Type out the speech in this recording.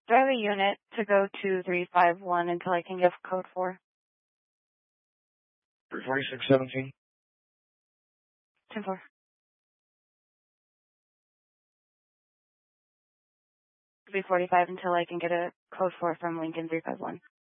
Do I have a unit to go to 351 until I can give code 4? 34617. 10-4. 345 until I can get a code 4 from Lincoln 351.